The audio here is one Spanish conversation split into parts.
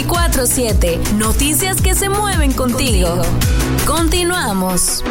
24/7. Noticias que se mueven contigo. Continuamos.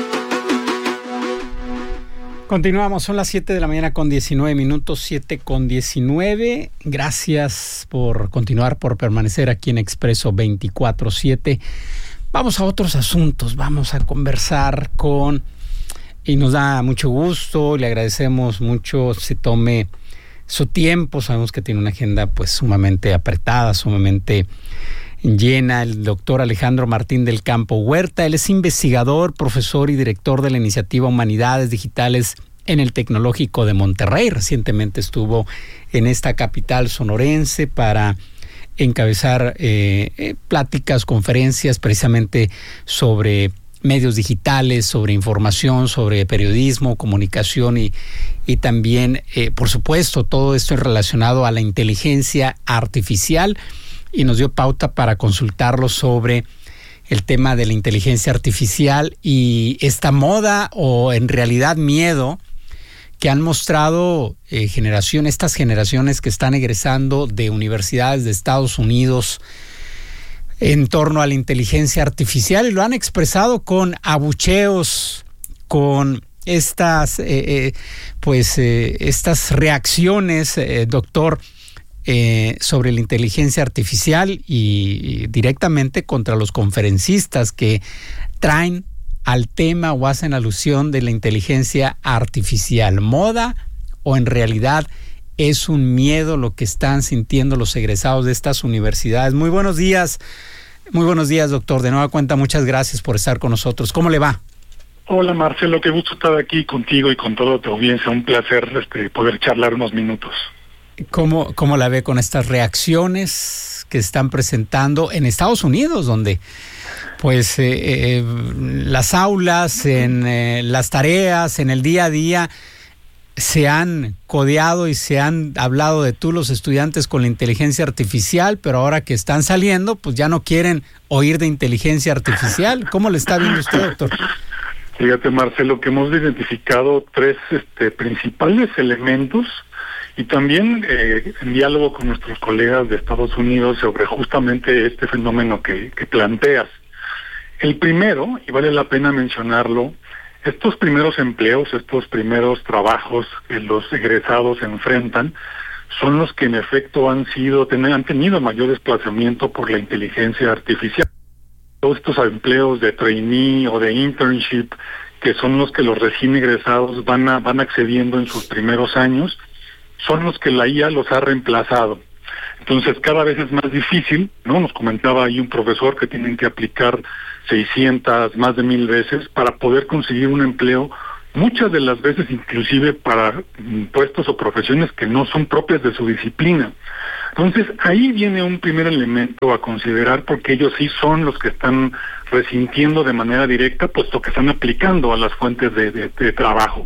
Continuamos, son las 7 de la mañana con 19 minutos, 7:19. Gracias por continuar, por permanecer aquí en Expreso 24/7. Vamos a otros asuntos, vamos a conversar y nos da mucho gusto, le agradecemos mucho, se tome su tiempo, sabemos que tiene una agenda pues sumamente apretada, sumamente llena, el doctor Alejandro Martín del Campo Huerta. Él es investigador, profesor y director de la iniciativa Humanidades Digitales en el Tecnológico de Monterrey. Recientemente estuvo en esta capital sonorense para encabezar pláticas, conferencias precisamente sobre medios digitales, sobre información, sobre periodismo, comunicación y también, por supuesto, todo esto es relacionado a la inteligencia artificial, y nos dio pauta para consultarlo sobre el tema de la inteligencia artificial y esta moda o en realidad miedo que han mostrado estas generaciones que están egresando de universidades de Estados Unidos en torno a la inteligencia artificial, y lo han expresado con abucheos, con estas reacciones, doctor, sobre la inteligencia artificial y directamente contra los conferencistas que traen al tema o hacen alusión de la inteligencia artificial. ¿Moda o en realidad es un miedo lo que están sintiendo los egresados de estas universidades? Muy buenos días, doctor. De nueva cuenta, muchas gracias por estar con nosotros. ¿Cómo le va? Hola, Marcelo, qué gusto estar aquí contigo y con todo tu audiencia. Un placer poder charlar unos minutos. ¿Cómo la ve con estas reacciones que están presentando en Estados Unidos, donde pues las aulas, en las tareas, en el día a día, se han codeado y se han hablado de tú los estudiantes con la inteligencia artificial, pero ahora que están saliendo, pues ya no quieren oír de inteligencia artificial? ¿Cómo le está viendo usted, doctor? Fíjate, Marcelo, que hemos identificado tres principales elementos y también en diálogo con nuestros colegas de Estados Unidos sobre justamente este fenómeno que planteas. El primero, y vale la pena mencionarlo, estos primeros empleos, estos primeros trabajos que los egresados enfrentan, son los que en efecto han tenido mayor desplazamiento por la inteligencia artificial. Todos estos empleos de trainee o de internship, que son los que los recién egresados van accediendo en sus primeros años, son los que la IA los ha reemplazado. Entonces cada vez es más difícil, ¿no? Nos comentaba ahí un profesor que tienen que aplicar 600, más de 1000 veces para poder conseguir un empleo, muchas de las veces inclusive para puestos o profesiones que no son propias de su disciplina. Entonces ahí viene un primer elemento a considerar, porque ellos sí son los que están resintiendo de manera directa, puesto que están aplicando a las fuentes de trabajo.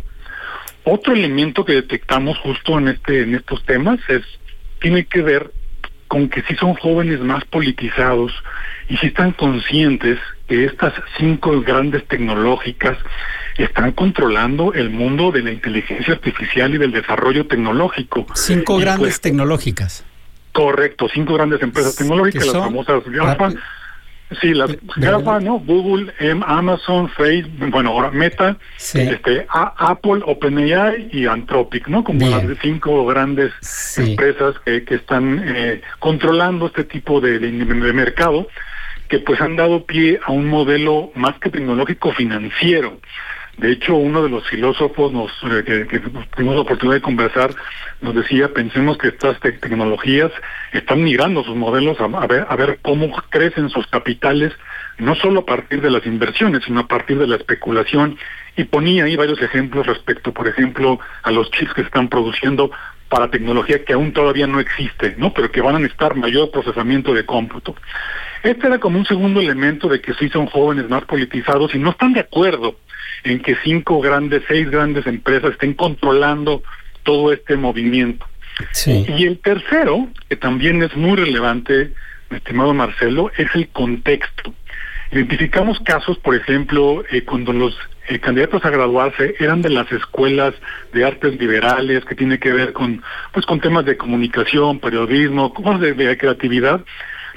Otro elemento que detectamos justo en estos temas tiene que ver con que sí son jóvenes más politizados y sí están conscientes que estas 5 grandes tecnológicas están controlando el mundo de la inteligencia artificial y del desarrollo tecnológico. 5 grandes tecnológicas. Correcto, 5 grandes empresas tecnológicas, las famosas GAFA. Sí, las GAFA, ¿no? Google, Amazon, Facebook, bueno, ahora Meta, sí. Apple, OpenAI y Anthropic, ¿no? Como las 5 grandes empresas que están controlando este tipo de mercado, que pues han dado pie a un modelo más que tecnológico, financiero. De hecho, uno de los filósofos que tuvimos la oportunidad de conversar nos decía, pensemos que estas tecnologías están migrando sus modelos a ver cómo crecen sus capitales, no solo a partir de las inversiones, sino a partir de la especulación, y ponía ahí varios ejemplos respecto, por ejemplo, a los chips que se están produciendo para tecnología que aún todavía no existe, ¿no? Pero que van a necesitar mayor procesamiento de cómputo. Este era como un segundo elemento de que sí son jóvenes más politizados y no están de acuerdo en que 6 grandes empresas estén controlando todo este movimiento. Sí. Y el tercero, que también es muy relevante, mi estimado Marcelo, es el contexto. Identificamos casos, por ejemplo, cuando los candidatos a graduarse eran de las escuelas de artes liberales, que tiene que ver con temas de comunicación, periodismo, cosas de creatividad,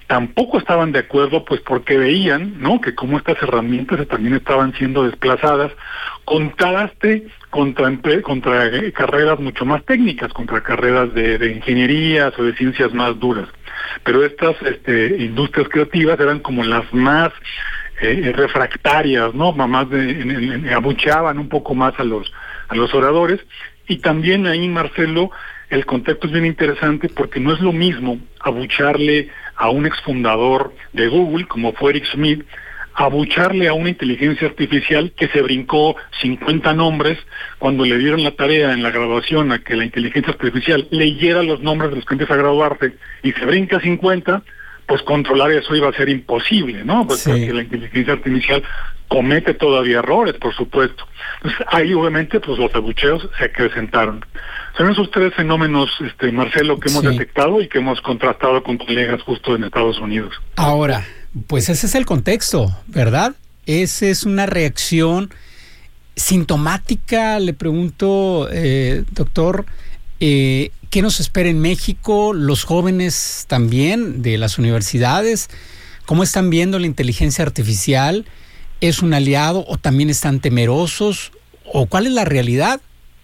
tampoco estaban de acuerdo, pues porque veían, ¿no?, que como estas herramientas también estaban siendo desplazadas, contraste contra carreras mucho más técnicas, contra carreras de ingenierías o de ciencias más duras. Pero estas industrias creativas eran como las más refractarias, ¿no?, más abucheaban un poco más a los oradores. Y también ahí, Marcelo, el contexto es bien interesante porque no es lo mismo abucharle a un exfundador de Google, como fue Eric Schmidt, abucharle a una inteligencia artificial que se brincó 50 nombres cuando le dieron la tarea en la graduación a que la inteligencia artificial leyera los nombres de los que empieza a graduarse y se brinca 50, pues controlar eso iba a ser imposible, ¿no? Pues sí. Porque la inteligencia artificial comete todavía errores, por supuesto. Entonces ahí obviamente pues los abucheos se acrecentaron. Son esos tres fenómenos, Marcelo, que hemos detectado y que hemos contrastado con colegas justo en Estados Unidos. Ahora, pues ese es el contexto, ¿verdad? Esa es una reacción sintomática, le pregunto, doctor, ¿qué nos espera en México? Los jóvenes también de las universidades, ¿cómo están viendo la inteligencia artificial? ¿Es un aliado o también están temerosos? ¿O cuál es la realidad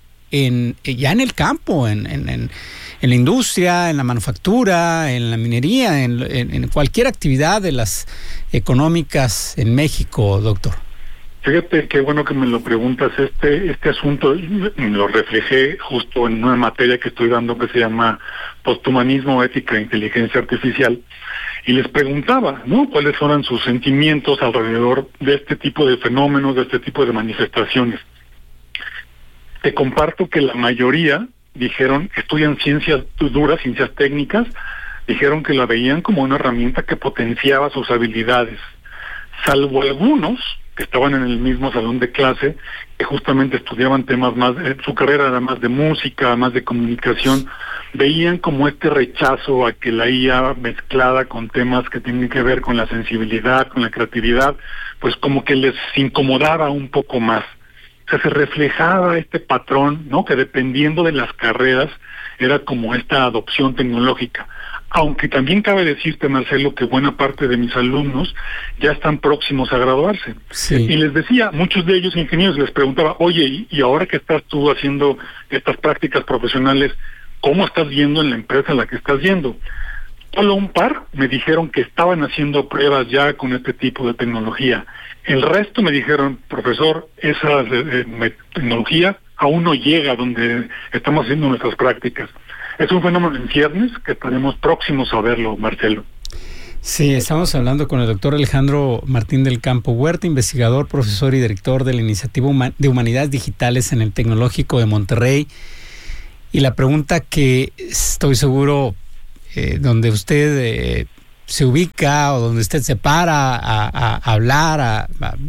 ya en el campo, en la industria, en la manufactura, en la minería, en cualquier actividad de las económicas en México, doctor? Fíjate qué bueno que me lo preguntas. Este asunto lo reflejé justo en una materia que estoy dando que se llama Posthumanismo, Ética e Inteligencia Artificial, y les preguntaba, ¿no?, cuáles eran sus sentimientos alrededor de este tipo de fenómenos, de este tipo de manifestaciones. Te comparto que la mayoría dijeron, estudian ciencias duras, ciencias técnicas, dijeron que la veían como una herramienta que potenciaba sus habilidades, salvo algunos que estaban en el mismo salón de clase, que justamente estudiaban temas más, su carrera era más de música, más de comunicación, veían como este rechazo a que la IA mezclada con temas que tienen que ver con la sensibilidad, con la creatividad, pues como que les incomodaba un poco más. O sea, se reflejaba este patrón, ¿no?, que dependiendo de las carreras era como esta adopción tecnológica. Aunque también cabe decirte, Marcelo, que buena parte de mis alumnos ya están próximos a graduarse. Sí. Y les decía, muchos de ellos ingenieros, les preguntaba, oye, y ahora que estás tú haciendo estas prácticas profesionales, ¿cómo estás viendo en la empresa en la que estás yendo? Solo un par me dijeron que estaban haciendo pruebas ya con este tipo de tecnología. El resto me dijeron, profesor, esa tecnología aún no llega a donde estamos haciendo nuestras prácticas. Es un fenómeno en ciernes que estaremos próximos a verlo, Marcelo. Sí, estamos hablando con el doctor Alejandro Martín del Campo Huerta, investigador, profesor y director de la Iniciativa de Humanidades Digitales en el Tecnológico de Monterrey. Y la pregunta que estoy seguro donde usted se ubica o donde usted se para a hablar, a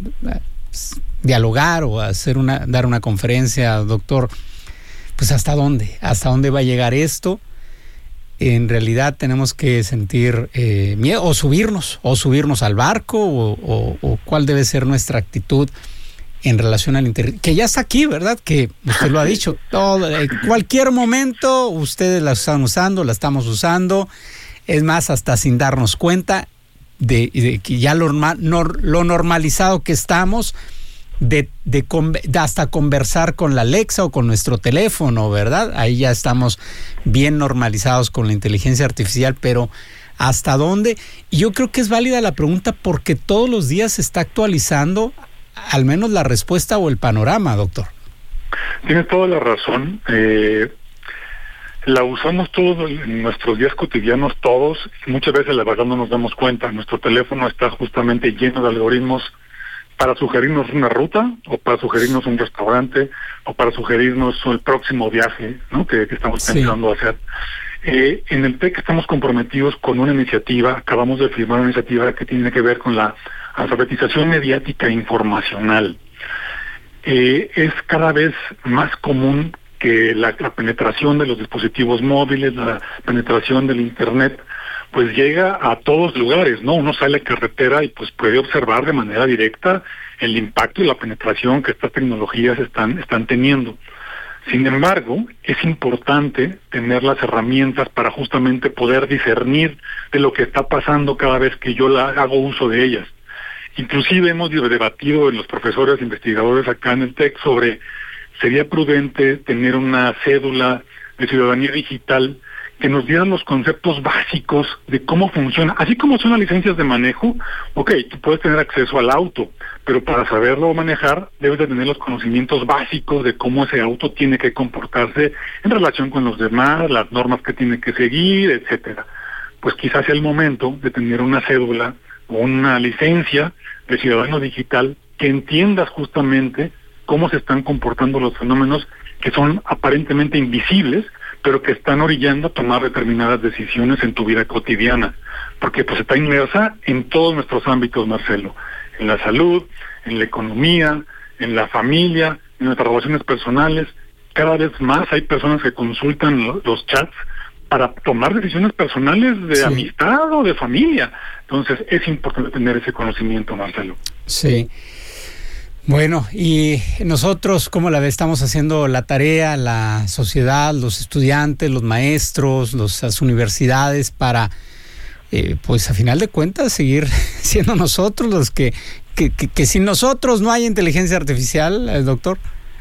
dialogar o a dar una conferencia, doctor, pues ¿hasta dónde va a llegar esto? En realidad tenemos que sentir miedo o subirnos al barco o cuál debe ser nuestra actitud en relación al internet, que ya está aquí, ¿verdad? Que usted lo ha dicho, en cualquier momento ustedes la están usando, la estamos usando, es más, hasta sin darnos cuenta de que ya lo normalizado que estamos, de hasta conversar con la Alexa o con nuestro teléfono, ¿verdad? Ahí ya estamos bien normalizados con la inteligencia artificial, pero ¿hasta dónde? Y yo creo que es válida la pregunta porque todos los días se está actualizando al menos la respuesta o el panorama, doctor. Tienes toda la razón. La usamos todos en nuestros días cotidianos, todos. Muchas veces la verdad no nos damos cuenta. Nuestro teléfono está justamente lleno de algoritmos para sugerirnos una ruta, o para sugerirnos un restaurante, o para sugerirnos el próximo viaje, ¿no?, que estamos pensando hacer. En el TEC estamos comprometidos con una iniciativa, acabamos de firmar una iniciativa que tiene que ver con la alfabetización mediática e informacional. Es cada vez más común que la penetración de los dispositivos móviles, la penetración del Internet, pues llega a todos lugares, ¿no? Uno sale a la carretera y pues puede observar de manera directa el impacto y la penetración que estas tecnologías están teniendo. Sin embargo, es importante tener las herramientas para justamente poder discernir de lo que está pasando cada vez que yo hago uso de ellas. Inclusive hemos debatido en los profesores investigadores acá en el TEC sobre sería prudente tener una cédula de ciudadanía digital que nos dieran los conceptos básicos de cómo funciona, así como son las licencias de manejo. Ok, tú puedes tener acceso al auto, pero para saberlo manejar debes de tener los conocimientos básicos de cómo ese auto tiene que comportarse en relación con los demás, las normas que tiene que seguir, etcétera. Pues quizás sea el momento de tener una cédula o una licencia de ciudadano digital que entiendas justamente cómo se están comportando los fenómenos que son aparentemente invisibles, pero que están orillando a tomar determinadas decisiones en tu vida cotidiana, porque pues está inmersa en todos nuestros ámbitos, Marcelo, en la salud, en la economía, en la familia, en nuestras relaciones personales. Cada vez más hay personas que consultan los chats para tomar decisiones personales de amistad o de familia. Entonces es importante tener ese conocimiento, Marcelo. Sí. Bueno, y nosotros, ¿cómo la estamos haciendo la tarea, la sociedad, los estudiantes, los maestros, las universidades para, pues a final de cuentas, seguir siendo nosotros los que sin nosotros no hay inteligencia artificial, doctor?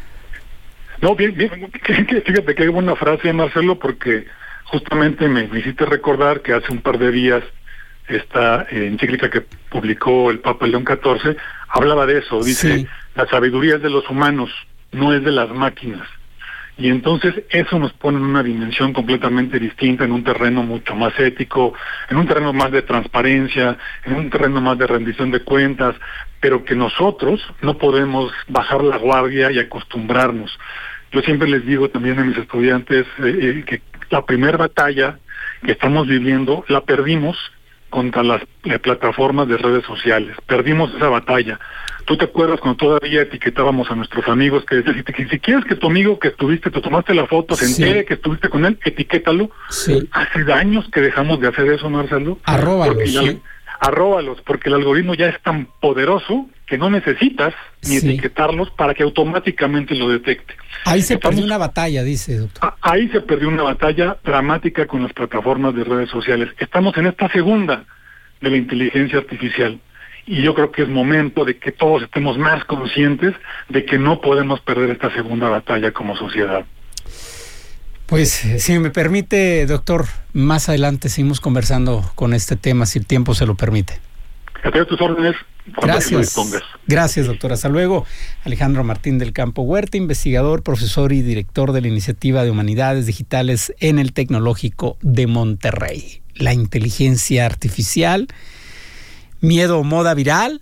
No, bien, fíjate que hay buena frase, Marcelo, porque justamente me hiciste recordar que hace un par de días esta encíclica que publicó el Papa León XIV hablaba de eso, dice, la sabiduría es de los humanos, no es de las máquinas. Y entonces eso nos pone en una dimensión completamente distinta, en un terreno mucho más ético, en un terreno más de transparencia, en un terreno más de rendición de cuentas, pero que nosotros no podemos bajar la guardia y acostumbrarnos. Yo siempre les digo también a mis estudiantes que la primera batalla que estamos viviendo la perdimos contra las plataformas de redes sociales. Perdimos esa batalla. ¿Tú te acuerdas cuando todavía etiquetábamos a nuestros amigos que decían, si quieres que tu amigo que estuviste, te tomaste la foto, se entere que estuviste con él, etiquétalo? Sí. Hace años que dejamos de hacer eso, Marcelo. Arróbalos, porque el algoritmo ya es tan poderoso que no necesitas ni etiquetarlos para que automáticamente lo detecte. Ahí se perdió una batalla, dice, doctor. Ahí se perdió una batalla dramática con las plataformas de redes sociales. Estamos en esta segunda de la inteligencia artificial y yo creo que es momento de que todos estemos más conscientes de que no podemos perder esta segunda batalla como sociedad. Pues, si me permite, doctor, más adelante seguimos conversando con este tema, si el tiempo se lo permite. A tus órdenes. Gracias. Gracias, doctor. Hasta luego. Alejandro Martín del Campo Huerta, investigador, profesor y director de la Iniciativa de Humanidades Digitales en el Tecnológico de Monterrey. La inteligencia artificial, miedo o moda viral.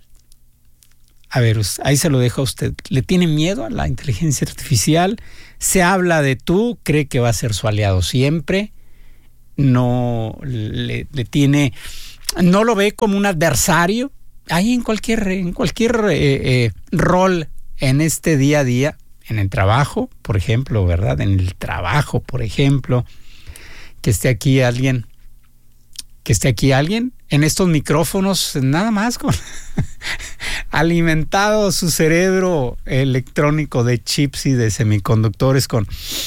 A ver, ahí se lo dejo a usted. ¿Le tiene miedo a la inteligencia artificial? Se habla de tú, cree que va a ser su aliado siempre. No le tiene, no lo ve como un adversario. Ahí en cualquier rol en este día a día, en el trabajo, por ejemplo, ¿verdad? En el trabajo, por ejemplo, que esté aquí alguien, en estos micrófonos, nada más con alimentado su cerebro electrónico de chips y de semiconductores con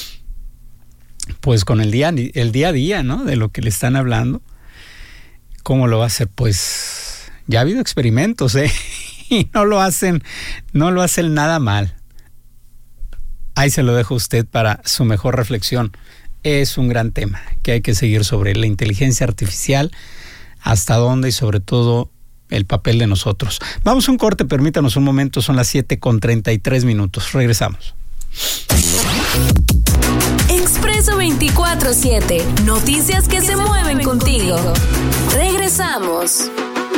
el día a día, ¿no? De lo que le están hablando. ¿Cómo lo va a hacer? Pues ya ha habido experimentos, y no lo hacen nada mal. Ahí se lo dejo a usted para su mejor reflexión. Es un gran tema que hay que seguir sobre la inteligencia artificial, hasta dónde y sobre todo el papel de nosotros. Vamos a un corte, permítanos un momento, son las 7:33. Regresamos. Expreso 24/7, noticias que se mueven contigo. Regresamos.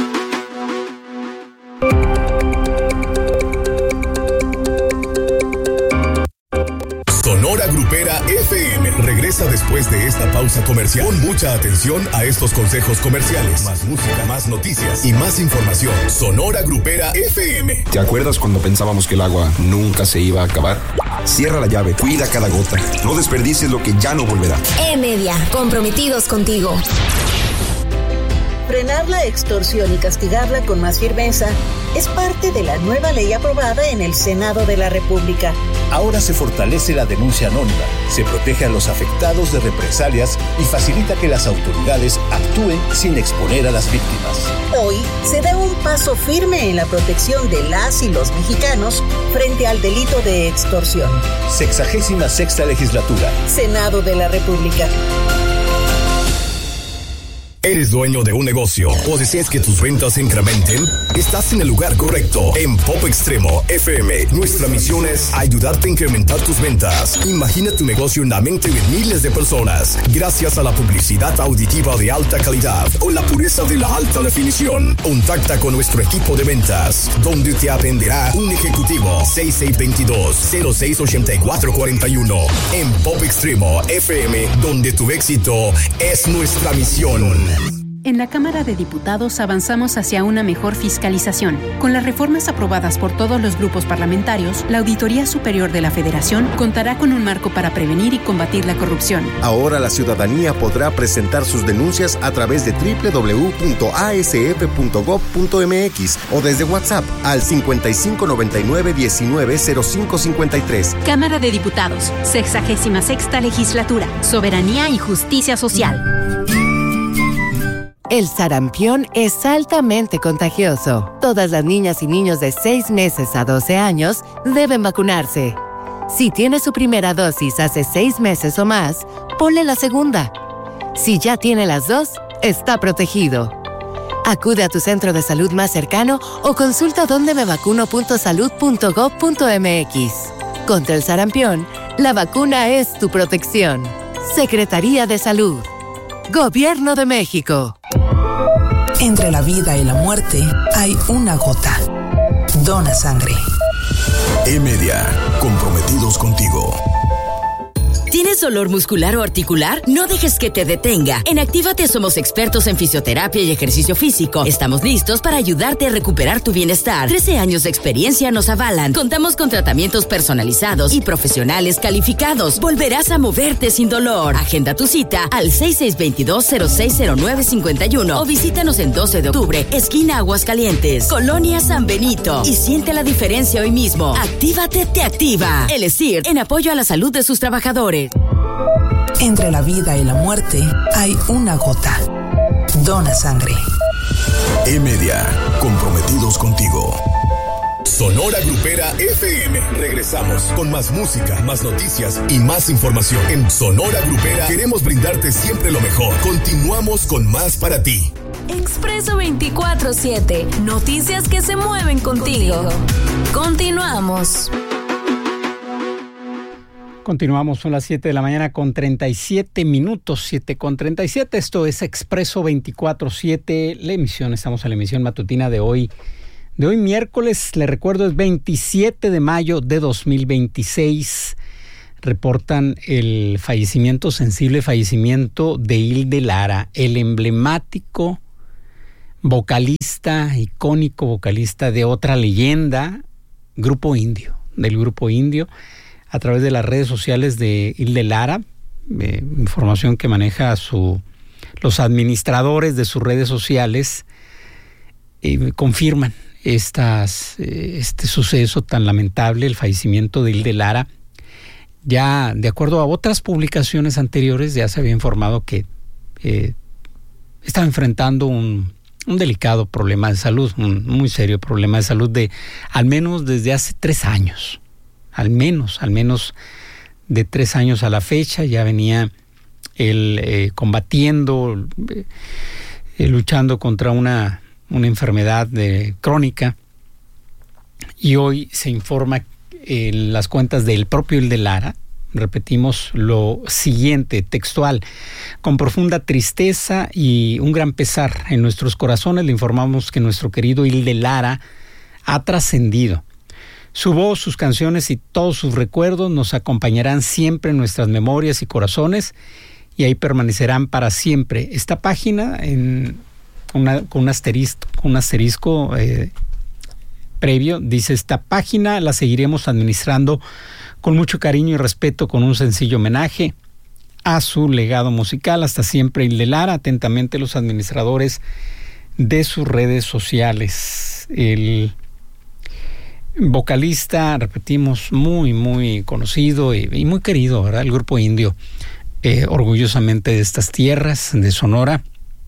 Sonora Grupera FM regresa después de esta pausa comercial. Pon mucha atención a estos consejos comerciales. Más música, más noticias y más información. Sonora Grupera FM. ¿Te acuerdas cuando pensábamos que el agua nunca se iba a acabar? Cierra la llave, cuida cada gota. No desperdicies lo que ya no volverá. E-Media, comprometidos contigo. Frenar la extorsión y castigarla con más firmeza es parte de la nueva ley aprobada en el Senado de la República. Ahora se fortalece la denuncia anónima, se protege a los afectados de represalias y facilita que las autoridades actúen sin exponer a las víctimas. Hoy se da un paso firme en la protección de las y los mexicanos frente al delito de extorsión. 66ª Legislatura. Senado de la República. ¿Eres dueño de un negocio o deseas que tus ventas se incrementen? Estás en el lugar correcto. En Pop Extremo FM, nuestra misión es ayudarte a incrementar tus ventas. Imagina tu negocio en la mente de miles de personas gracias a la publicidad auditiva de alta calidad o la pureza de la alta definición. Contacta con nuestro equipo de ventas, donde te atenderá un ejecutivo. 6622-068441. En Pop Extremo FM, donde tu éxito es nuestra misión. En la Cámara de Diputados avanzamos hacia una mejor fiscalización. Con las reformas aprobadas por todos los grupos parlamentarios, la Auditoría Superior de la Federación contará con un marco para prevenir y combatir la corrupción. Ahora la ciudadanía podrá presentar sus denuncias a través de www.asf.gov.mx o desde WhatsApp al 5599-190553. Cámara de Diputados, 66ª Legislatura, Soberanía y Justicia Social. El sarampión es altamente contagioso. Todas las niñas y niños de 6 meses a 12 años deben vacunarse. Si tiene su primera dosis hace 6 meses o más, ponle la segunda. Si ya tiene las dos, está protegido. Acude a tu centro de salud más cercano o consulta dondemevacuno.salud.gov.mx. Contra el sarampión, la vacuna es tu protección. Secretaría de Salud. Gobierno de México. Entre la vida y la muerte hay una gota. Dona sangre. E-Media, comprometidos contigo. ¿Tienes dolor muscular o articular? No dejes que te detenga. En Actívate somos expertos en fisioterapia y ejercicio físico. Estamos listos para ayudarte a recuperar tu bienestar. 13 años de experiencia nos avalan. Contamos con tratamientos personalizados y profesionales calificados. Volverás a moverte sin dolor. Agenda tu cita al 6622-060951 o visítanos en 12 de octubre, esquina Aguascalientes, Colonia San Benito. Y siente la diferencia hoy mismo. Actívate te activa. El ESIR, en apoyo a la salud de sus trabajadores. Entre la vida y la muerte hay una gota. Dona sangre. E-Media, comprometidos contigo. Sonora Grupera FM. Regresamos con más música, más noticias y más información. En Sonora Grupera queremos brindarte siempre lo mejor. Continuamos con más para ti. Expreso 24/7. Noticias que se mueven contigo. Continuamos. Continuamos, son las 7 de la mañana con 37 minutos, 7:37. Esto es Expreso 24/7, la emisión, estamos en la emisión matutina de hoy miércoles, le recuerdo, es 27 de mayo de 2026. Reportan el sensible fallecimiento de Hilde Lara, el emblemático vocalista, icónico vocalista de otra leyenda, del Grupo Indio. A través de las redes sociales de Hilde Lara, información que maneja los administradores de sus redes sociales, confirman este suceso tan lamentable, el fallecimiento de Hilde Lara. Ya de acuerdo a otras publicaciones anteriores, ya se había informado que estaba enfrentando un delicado problema de salud, un muy serio problema de salud al menos desde hace 3 años. Al menos de 3 años a la fecha, ya venía él combatiendo, luchando contra una enfermedad crónica, y hoy se informa en las cuentas del propio Hilde Lara, repetimos lo siguiente, textual: con profunda tristeza y un gran pesar en nuestros corazones le informamos que nuestro querido Hilde Lara ha trascendido. Su voz, sus canciones y todos sus recuerdos nos acompañarán siempre en nuestras memorias y corazones, y ahí permanecerán para siempre. Esta página, con un asterisco previo, dice: esta página la seguiremos administrando con mucho cariño y respeto, con un sencillo homenaje a su legado musical. Hasta siempre, Hilde Lara. Atentamente, los administradores de sus redes sociales. El vocalista, repetimos, muy, muy conocido y muy querido, ¿verdad? El Grupo Indio, orgullosamente de estas tierras, de Sonora,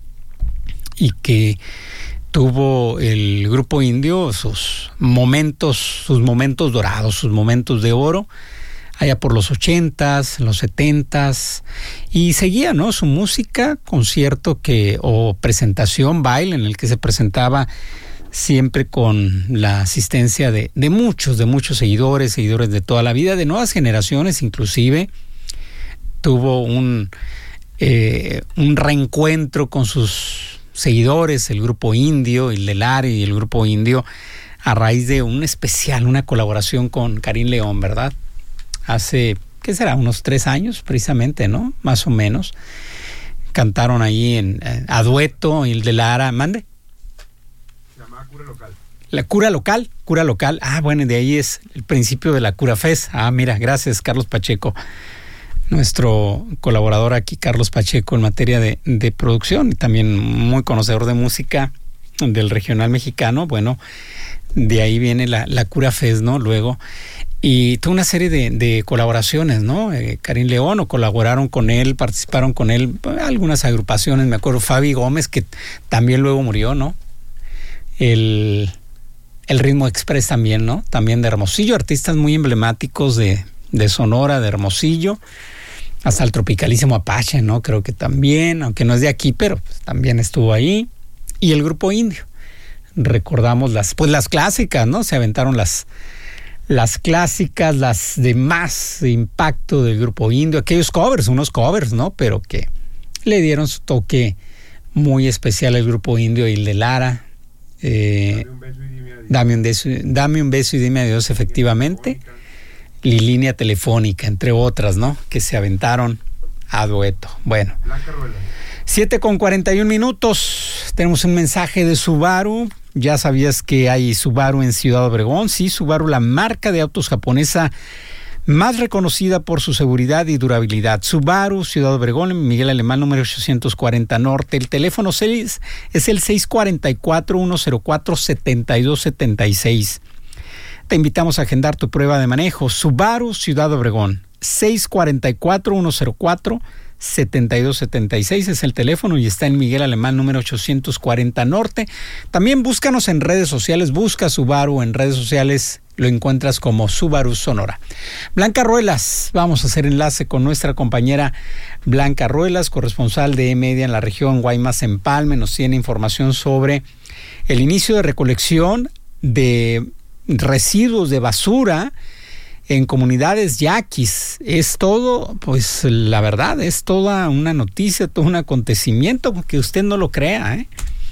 y que tuvo el Grupo Indio sus momentos dorados, sus momentos de oro, allá por los 80s, los 70s, y seguía, ¿no?, su música, concierto o presentación, baile, en el que se presentaba siempre con la asistencia de muchos seguidores de toda la vida, de nuevas generaciones inclusive. Tuvo un reencuentro con sus seguidores, el Grupo Indio, Hilde Lara y el Grupo Indio, a raíz de una colaboración con Karim León, ¿verdad? Hace, ¿qué será? Unos 3 años, precisamente, ¿no? Más o menos. Cantaron ahí a dueto, Hilde Lara, mande. Se llama Cura Local. La Cura Local. Ah, bueno, de ahí es el principio de la Cura Fest. Ah, mira, gracias, Carlos Pacheco. Nuestro colaborador aquí, Carlos Pacheco, en materia de producción y también muy conocedor de música del regional mexicano. Bueno, de ahí viene la Cura Fest, ¿no? Luego, y tuvo una serie de colaboraciones, ¿no? Karim León, o colaboraron con él, participaron con él algunas agrupaciones. Me acuerdo Fabi Gómez, que también luego murió, ¿no? El Ritmo Express también, ¿no? También de Hermosillo, artistas muy emblemáticos de Sonora, de Hermosillo. Hasta el Tropicalísimo Apache, ¿no? Creo que también, aunque no es de aquí, pero pues también estuvo ahí. Y el Grupo Indio. Recordamos las clásicas, ¿no? Se aventaron las clásicas, las de más impacto del Grupo Indio. Aquellos unos covers, ¿no? Pero que le dieron su toque muy especial al Grupo Indio y Hilde Lara. Dame un beso y dime adiós, efectivamente. Línea Telefónica, entre otras, ¿no? Que se aventaron a dueto. Bueno, 7:41. Tenemos un mensaje de Subaru. Ya sabías que hay Subaru en Ciudad Obregón. Sí, Subaru, la marca de autos japonesa más reconocida por su seguridad y durabilidad. Subaru, Ciudad Obregón, en Miguel Alemán, número 840 Norte. El teléfono es el 644-104-7276. Te invitamos a agendar tu prueba de manejo. Subaru, Ciudad Obregón, 644-104-7276 es el teléfono y está en Miguel Alemán, número 840 Norte. También búscanos en redes sociales, busca Subaru en redes sociales, lo encuentras como Subaru Sonora. Blanca Ruelas, vamos a hacer enlace con nuestra compañera Blanca Ruelas, corresponsal de E-Media en la región Guaymas-Empalme. Nos tiene información sobre el inicio de recolección de residuos de basura en comunidades yaquis. Es todo, pues la verdad, es toda una noticia, todo un acontecimiento, que usted no lo crea,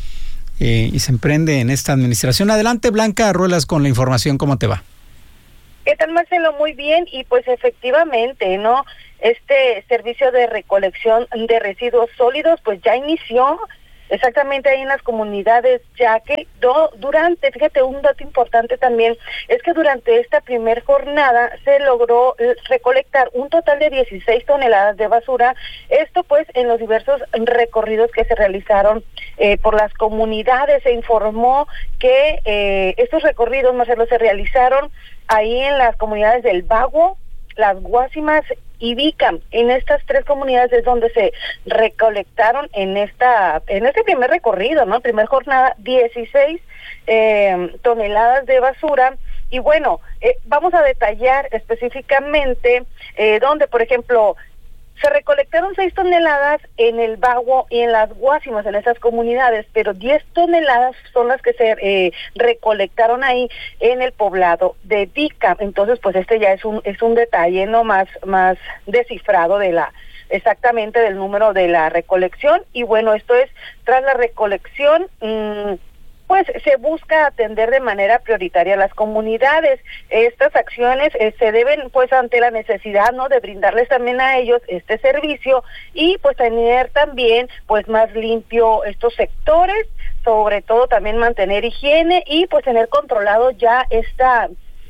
y se emprende en esta administración. Adelante, Blanca Ruelas, con la información. ¿Cómo te va? ¿Qué tal, Marcelo? Muy bien, y pues efectivamente, ¿no? Este servicio de recolección de residuos sólidos pues ya inició exactamente ahí en las comunidades, ya que fíjate, un dato importante también es que durante esta primer jornada se logró recolectar un total de 16 toneladas de basura, esto pues en los diversos recorridos que se realizaron por las comunidades. Se informó que estos recorridos, Marcelo, se realizaron ahí en las comunidades del Baguo, Las Guásimas y Vicam. En estas 3 comunidades es donde se recolectaron en este primer recorrido, ¿no? Primer jornada, 16 toneladas de basura. Y bueno, vamos a detallar específicamente donde, por ejemplo, se recolectaron 6 toneladas en el Baguo y en Las Guásimas, en esas comunidades, pero 10 toneladas son las que se recolectaron ahí en el poblado de Vicam. Entonces, pues este ya es un detalle, ¿no? Más descifrado exactamente del número de la recolección. Y bueno, esto es tras la recolección. Pues se busca atender de manera prioritaria a las comunidades. Estas acciones se deben pues ante la necesidad, ¿no?, de brindarles también a ellos este servicio y pues tener también pues más limpio estos sectores, sobre todo también mantener higiene y pues tener controlado ya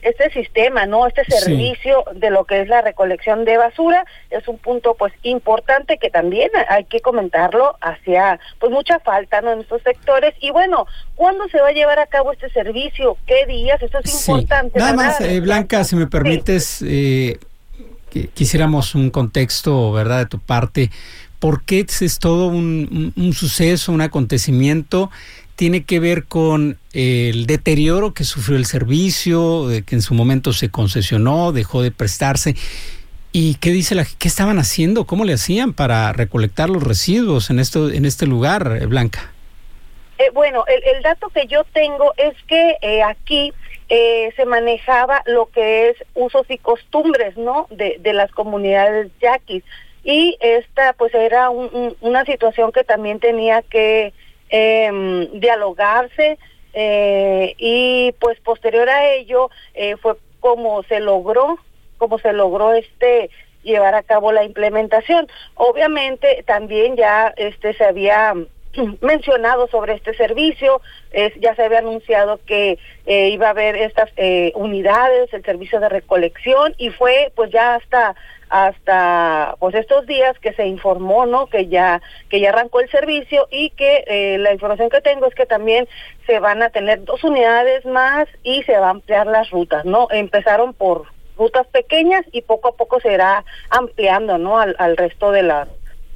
este sistema, ¿no? Este servicio de lo que es la recolección de basura es un punto pues importante que también hay que comentarlo, hacia pues mucha falta, ¿no? En estos sectores. Y bueno, ¿cuándo se va a llevar a cabo este servicio? ¿Qué días? Esto es importante. Nada más, Blanca, si me permites, quisiéramos un contexto, ¿verdad?, de tu parte. ¿Por qué es todo un suceso, un acontecimiento? ¿Tiene que ver con el deterioro que sufrió el servicio, que en su momento se concesionó, dejó de prestarse? ¿Y qué dice qué estaban haciendo? ¿Cómo le hacían para recolectar los residuos en este lugar, Blanca? Bueno, el dato que yo tengo es que aquí se manejaba lo que es usos y costumbres, ¿no?, de las comunidades yaquis. Y esta pues era una situación que también tenía que dialogarse, y pues posterior a ello fue como se logró llevar a cabo la implementación. Obviamente también ya se había mencionado sobre este servicio, ya se había anunciado que iba a haber estas unidades, el servicio de recolección, y fue pues ya hasta pues estos días que se informó, ¿no?, que ya arrancó el servicio, y que la información que tengo es que también se van a tener 2 unidades más y se va a ampliar las rutas, ¿no? Empezaron por rutas pequeñas y poco a poco se irá ampliando, ¿no?, al resto de las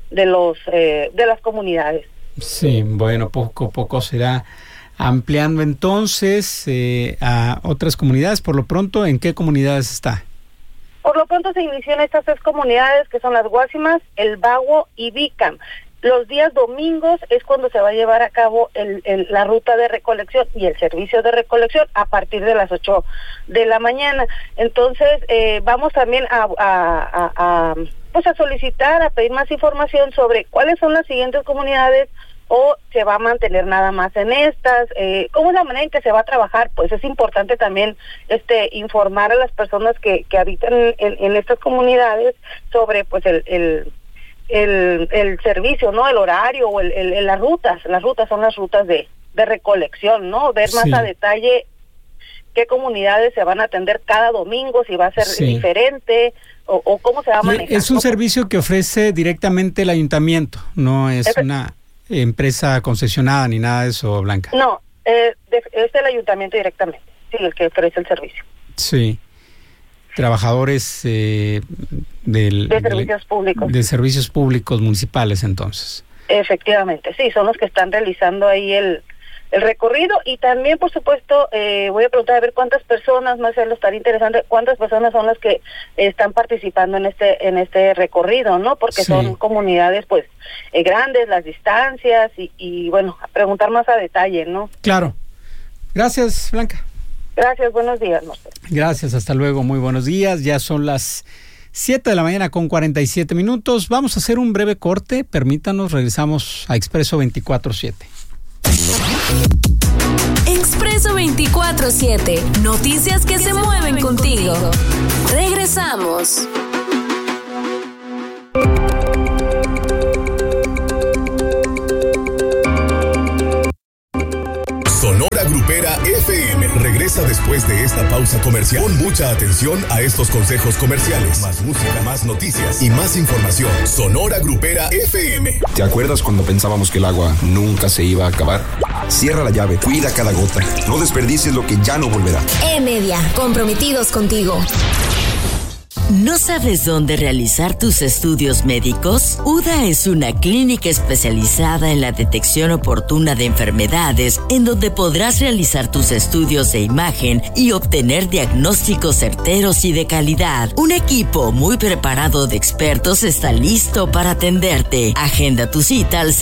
comunidades. Sí, bueno, poco a poco se irá ampliando entonces a otras comunidades. Por lo pronto, ¿en qué comunidades está? Por lo pronto se inició en estas 3 comunidades, que son Las Guásimas, El Baguio y Bicam. Los días domingos es cuando se va a llevar a cabo la ruta de recolección y el servicio de recolección a partir de las 8 de la mañana. Entonces, vamos también a solicitar, a pedir más información sobre cuáles son las siguientes comunidades, o se va a mantener nada más en estas, cómo es la manera en que se va a trabajar. Pues es importante también informar a las personas que habitan en estas comunidades sobre pues el servicio, ¿no?, el horario o las rutas son las rutas de recolección, ¿no? Ver más a detalle qué comunidades se van a atender cada domingo, si va a ser diferente o cómo se va a manejar. Es un servicio que ofrece directamente el ayuntamiento, no es una empresa concesionada ni nada de eso, Blanca. No, es el ayuntamiento directamente, sí, el que ofrece el servicio. Sí. Trabajadores de servicios públicos. De servicios públicos municipales, entonces. Efectivamente, sí, son los que están realizando ahí el recorrido. Y también, por supuesto, voy a preguntar a ver cuántas personas, más lo estaría interesante, cuántas personas son las que están participando en este recorrido, ¿no? Porque son comunidades pues grandes, las distancias y bueno, a preguntar más a detalle, ¿no? Claro. Gracias, Blanca. Gracias, buenos días, Marcelo. Gracias, hasta luego, muy buenos días. Ya son las 7 de la mañana con 47 minutos. Vamos a hacer un breve corte, permítanos, regresamos a Expreso 24/7. Expreso 24/7, noticias que se mueven contigo. Regresamos. Sonora Grupera FM regresa después de esta pausa comercial. Pon mucha atención a estos consejos comerciales. Más música, más noticias y más información. Sonora Grupera FM. ¿Te acuerdas cuando pensábamos que el agua nunca se iba a acabar? Cierra la llave, cuida cada gota. No desperdicies lo que ya no volverá. E-Media, comprometidos contigo. ¿No sabes dónde realizar tus estudios médicos? UDA es una clínica especializada en la detección oportuna de enfermedades, en donde podrás realizar tus estudios de imagen y obtener diagnósticos certeros y de calidad. Un equipo muy preparado de expertos está listo para atenderte. Agenda tu cita al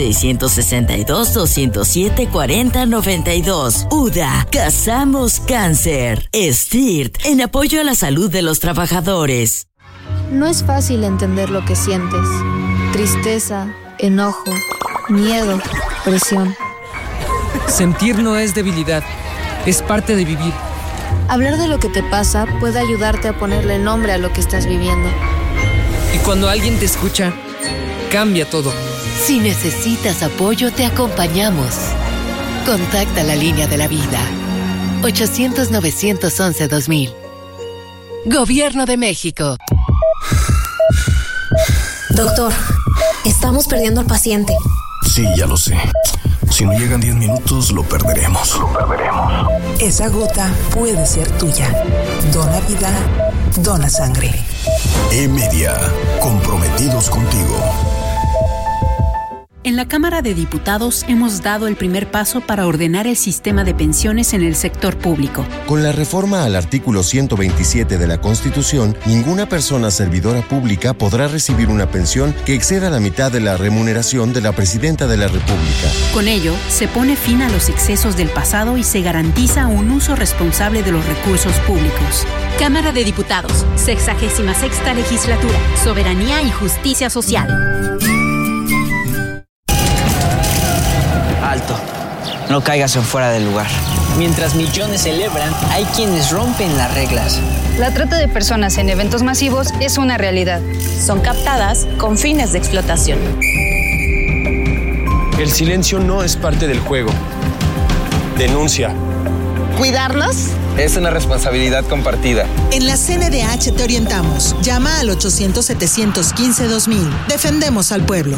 662-207-4092. UDA, cazamos cáncer. STIRT, en apoyo a la salud de los trabajadores. No es fácil entender lo que sientes. Tristeza, enojo, miedo, presión. Sentir no es debilidad, es parte de vivir. Hablar de lo que te pasa puede ayudarte a ponerle nombre a lo que estás viviendo. Y cuando alguien te escucha, cambia todo. Si necesitas apoyo, te acompañamos. Contacta la línea de la vida. 800-911-2000. Gobierno de México. Doctor, estamos perdiendo al paciente. Sí, ya lo sé. Si no llegan 10 minutos, lo perderemos. Esa gota puede ser tuya. Dona vida, dona sangre. E-Media, comprometidos contigo. En la Cámara de Diputados hemos dado el primer paso para ordenar el sistema de pensiones en el sector público. Con la reforma al artículo 127 de la Constitución, ninguna persona servidora pública podrá recibir una pensión que exceda la mitad de la remuneración de la Presidenta de la República. Con ello, se pone fin a los excesos del pasado y se garantiza un uso responsable de los recursos públicos. Cámara de Diputados, 66ª Legislatura, Soberanía y Justicia Social. Alto, no caigas en fuera del lugar. Mientras millones celebran, hay quienes rompen las reglas. La trata de personas en eventos masivos es una realidad. Son captadas con fines de explotación. El silencio no es parte del juego. Denuncia. ¿Cuidarnos? Es una responsabilidad compartida. En la CNDH te orientamos. Llama al 800-715-2000. Defendemos al pueblo.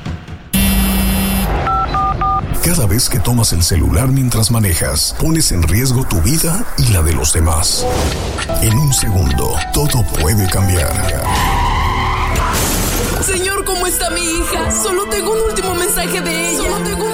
Cada vez que tomas el celular mientras manejas, pones en riesgo tu vida y la de los demás. En un segundo, todo puede cambiar. Señor, ¿cómo está mi hija? Solo tengo un último mensaje de ella.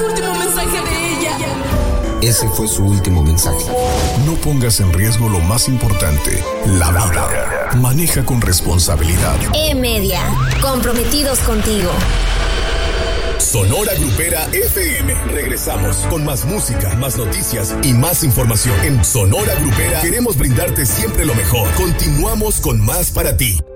Ese fue su último mensaje. No pongas en riesgo lo más importante, la vida. Maneja con responsabilidad. E-Media, comprometidos contigo. Sonora Grupera FM. Regresamos con más música, más noticias y más información. En Sonora Grupera queremos brindarte siempre lo mejor. Continuamos con más para ti.